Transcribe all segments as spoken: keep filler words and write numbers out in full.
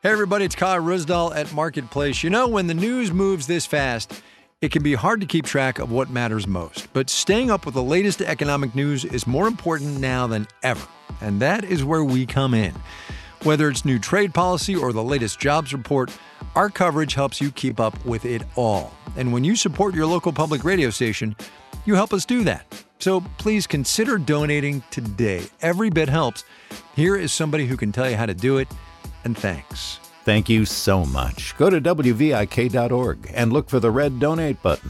Hey, everybody, it's Kyle Risdall at Marketplace. You know, when the news moves this fast, it can be hard to keep track of what matters most. But staying up with the latest economic news is more important now than ever. And that is where we come in. Whether it's new trade policy or the latest jobs report, our coverage helps you keep up with it all. And when you support your local public radio station, you help us do that. So please consider donating today. Every bit helps. Here is somebody who can tell you how to do it, and thanks. Thank you so much. Go to W V I K dot org and look for the red donate button.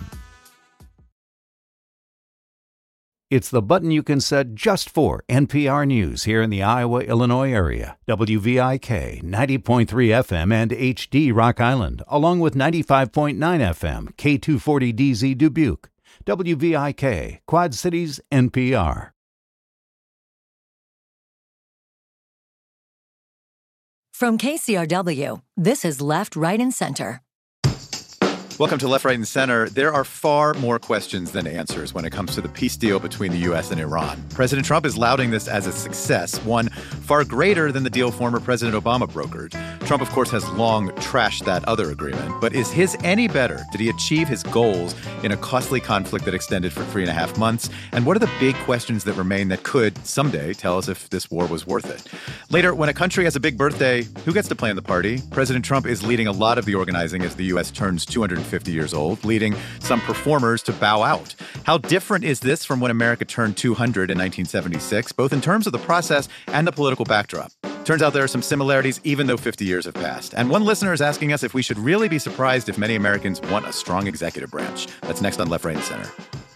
It's the button you can set just for N P R News here in the Iowa, Illinois area. W V I K ninety point three F M and H D Rock Island, along with ninety-five point nine F M, K two forty D Z Dubuque. W V I K, Quad Cities, N P R. From K C R W, this is Left, Right, and Center. Welcome to Left, Right, and Center. There are far more questions than answers when it comes to the peace deal between the U S and Iran. President Trump is lauding this as a success, one far greater than the deal former President Obama brokered. Trump, of course, has long trashed that other agreement. But is his any better? Did he achieve his goals in a costly conflict that extended for three and a half months? And what are the big questions that remain that could someday tell us if this war was worth it? Later, when a country has a big birthday, who gets to plan the party? President Trump is leading a lot of the organizing as the U S turns two hundred fifty years old, leading some performers to bow out. How different is this from when America turned two hundred in nineteen seventy-six, both in terms of the process and the political backdrop? Turns out there are some similarities, even though fifty years have passed. And one listener is asking us if we should really be surprised if many Americans want a strong executive branch. That's next on Left, Right, and Center.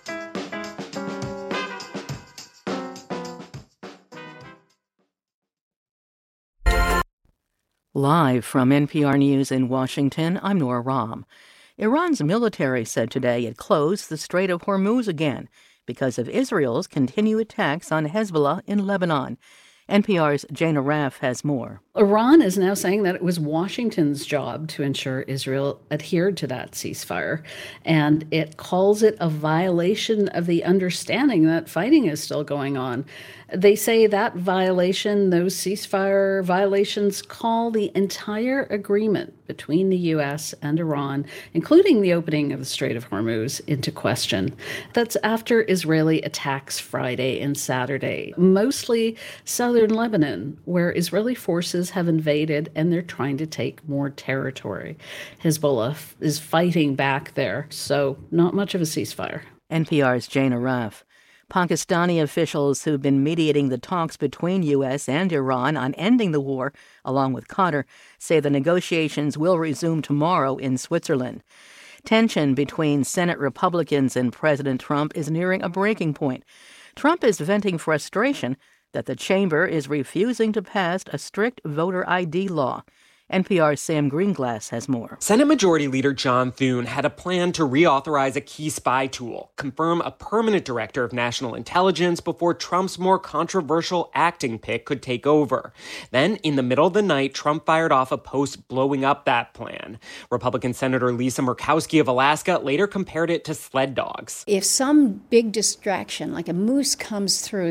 Live from N P R News in Washington, I'm Nora Rahm. Iran's military said today it closed the Strait of Hormuz again because of Israel's continued attacks on Hezbollah in Lebanon. N P R's Jana Raff has more. Iran is now saying that it was Washington's job to ensure Israel adhered to that ceasefire, and it calls it a violation of the understanding that fighting is still going on. They say that violation, those ceasefire violations, call the entire agreement between the U S and Iran, including the opening of the Strait of Hormuz, into question. That's after Israeli attacks Friday and Saturday, mostly southern Lebanon, where Israeli forces have invaded and they're trying to take more territory. Hezbollah is fighting back there, so not much of a ceasefire. N P R's Jana Raff. Pakistani officials who've been mediating the talks between U S and Iran on ending the war, along with Qatar, say the negotiations will resume tomorrow in Switzerland. Tension between Senate Republicans and President Trump is nearing a breaking point. Trump is venting frustration that the chamber is refusing to pass a strict voter I D law. N P R's Sam Greenglass has more. Senate Majority Leader John Thune had a plan to reauthorize a key spy tool, confirm a permanent director of national intelligence before Trump's more controversial acting pick could take over. Then, in the middle of the night, Trump fired off a post blowing up that plan. Republican Senator Lisa Murkowski of Alaska later compared it to sled dogs. If some big distraction, like a moose, comes through,